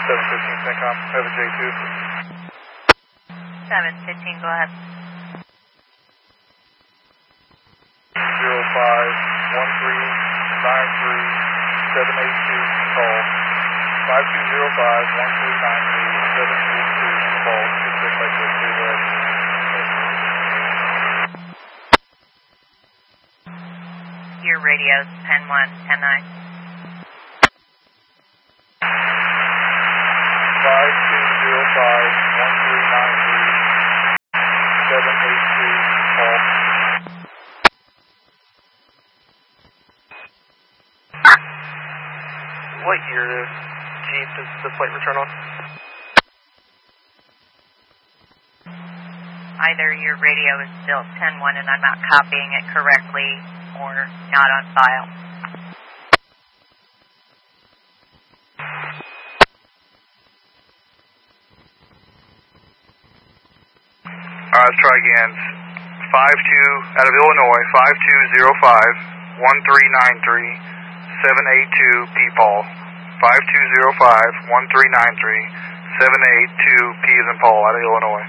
715 CENTCOM, have a J2. 715, go ahead. 051393 call. 52051393 call. Get by J2 there. Your radio's 10-1, 10-9. 52051393 782 call. What year Jeep is the plate return on? Either your radio is still 10-1 and I'm not copying it correctly, or not on file. Let's try again. 52 out of Illinois, 52051393 782 P Paul. 52051393 782 P as in Paul out of Illinois.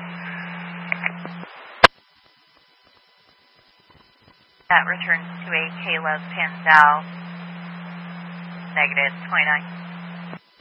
That returns to a Caleb Panzel, -29.